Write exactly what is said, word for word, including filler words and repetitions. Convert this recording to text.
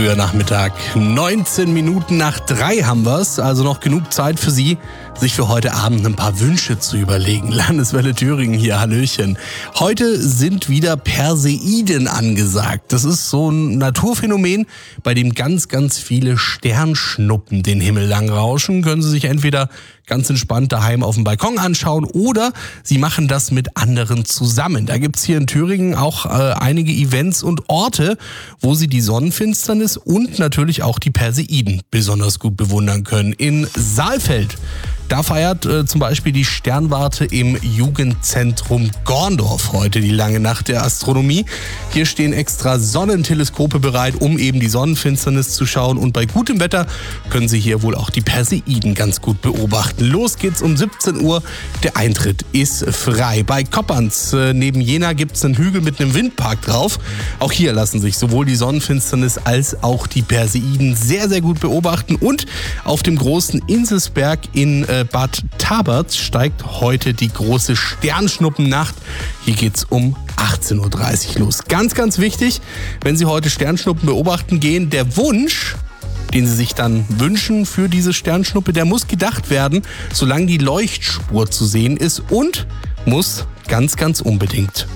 früher Nachmittag. neunzehn Minuten nach drei haben wir's, also noch genug Zeit für Sie, sich für heute Abend ein paar Wünsche zu überlegen. Landeswelle Thüringen hier, Hallöchen. Heute sind wieder Perseiden angesagt. Das ist so ein Naturphänomen, bei dem ganz, ganz viele Sternschnuppen den Himmel lang rauschen. Können Sie sich entweder ganz entspannt daheim auf dem Balkon anschauen oder Sie machen das mit anderen zusammen. Da gibt's hier in Thüringen auch äh, einige Events und Orte, wo Sie die Sonnenfinsternis und natürlich auch die Perseiden besonders gut bewundern können. In Saalfeld, da feiert äh, zum Beispiel die Sternwarte im Jugendzentrum Gorndorf heute die lange Nacht der Astronomie. Hier stehen extra Sonnenteleskope bereit, um eben die Sonnenfinsternis zu schauen. Und bei gutem Wetter können Sie hier wohl auch die Perseiden ganz gut beobachten. Los geht's um siebzehn Uhr. Der Eintritt ist frei. Bei Kopperns äh, neben Jena gibt's einen Hügel mit einem Windpark drauf. Auch hier lassen sich sowohl die Sonnenfinsternis als auch die Perseiden sehr, sehr gut beobachten. Und auf dem großen Inselsberg in äh, Bad Taberz steigt heute die große Sternschnuppennacht. Hier geht's um achtzehn Uhr dreißig los. Ganz, ganz wichtig, wenn Sie heute Sternschnuppen beobachten gehen, der Wunsch, den Sie sich dann wünschen für diese Sternschnuppe, der muss gedacht werden, solange die Leuchtspur zu sehen ist und muss ganz, ganz unbedingt